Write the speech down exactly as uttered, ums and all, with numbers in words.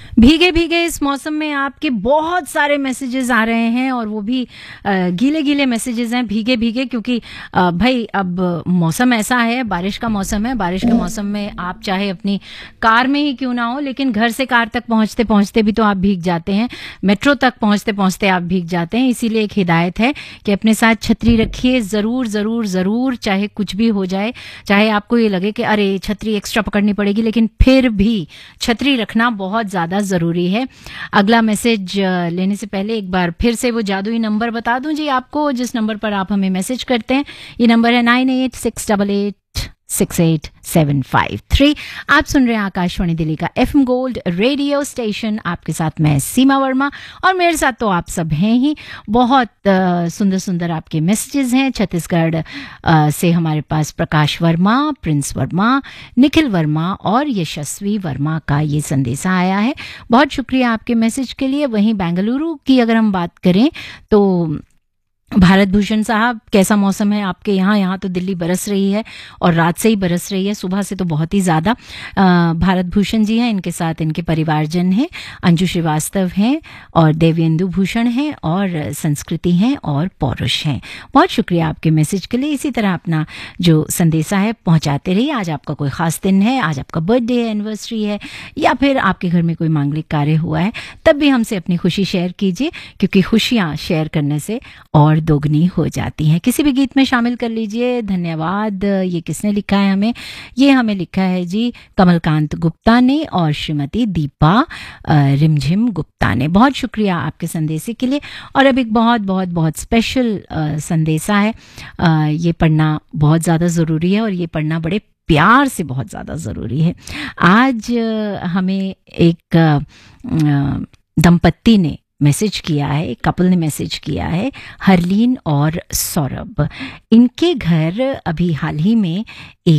भीगे भीगे इस मौसम में आपके बहुत सारे मैसेजेस आ रहे हैं और वो भी गीले गीले मैसेजेस हैं, भीगे भीगे, क्योंकि अ, भाई अब मौसम ऐसा है, बारिश का मौसम है। बारिश के मौसम में आप चाहे अपनी कार में ही क्यों ना हो, लेकिन घर से कार तक पहुंचते पहुंचते भी तो आप भीग जाते हैं, मेट्रो तक पहुंचते पहुंचते आप भीग जाते हैं। इसीलिए एक हिदायत है कि अपने साथ छतरी रखिए, ज़रूर ज़रूर ज़रूर, चाहे कुछ भी हो जाए, चाहे आपको ये लगे कि अरे छतरी एक्स्ट्रा पकड़नी पड़ेगी, लेकिन फिर भी छतरी रखना बहुत ज़्यादा ज़रूरी है। अगला मैसेज लेने से पहले एक बार फिर से वो जादुई नंबर बता दूं जी आपको, जिस नंबर पर आप हमें मैसेज करते हैं। ये नंबर है nine eight six double eight six eight seven five three. आप सुन रहे हैं आकाशवाणी दिल्ली का एफएम गोल्ड रेडियो स्टेशन। आपके साथ मैं सीमा वर्मा, और मेरे साथ तो आप सब हैं ही। बहुत आ, सुंदर सुंदर आपके मैसेजेस हैं। छत्तीसगढ़ आ, से हमारे पास प्रकाश वर्मा, प्रिंस वर्मा, निखिल वर्मा और यशस्वी वर्मा का ये संदेशा आया है। बहुत शुक्रिया आपके मैसेज के लिए। वहीं बेंगलुरु की अगर हम बात करें तो भारत भूषण साहब, कैसा मौसम है आपके यहाँ? यहाँ तो दिल्ली बरस रही है और रात से ही बरस रही है, सुबह से तो बहुत ही ज़्यादा। भारत भूषण जी हैं, इनके साथ इनके परिवारजन हैं, अंजू श्रीवास्तव हैं और देवेंदु भूषण हैं और संस्कृति हैं और पौरुष हैं। बहुत शुक्रिया आपके मैसेज के लिए। इसी तरह अपना जो संदेशा है पहुँचाते रहिए। आज आपका कोई ख़ास दिन है, आज आपका बर्थडे है, एनिवर्सरी है, या फिर आपके घर में कोई मांगलिक कार्य हुआ है, तब भी हमसे अपनी खुशी शेयर कीजिए, क्योंकि खुशियाँ शेयर करने से और दोगुनी हो जाती हैं। किसी भी गीत में शामिल कर लीजिए। धन्यवाद। ये किसने लिखा है हमें? ये हमें लिखा है जी कमलकांत गुप्ता ने और श्रीमती दीपा रिमझिम गुप्ता ने। बहुत शुक्रिया आपके संदेशे के लिए। और अब एक बहुत बहुत बहुत स्पेशल संदेशा है। आ, ये पढ़ना बहुत ज़्यादा ज़रूरी है और ये पढ़ना बड़े प्यार से बहुत ज़्यादा ज़रूरी है। आज हमें एक दंपत्ति ने मैसेज किया है, कपल ने मैसेज किया है, हरलीन और सौरभ। इनके घर अभी हाल ही में एक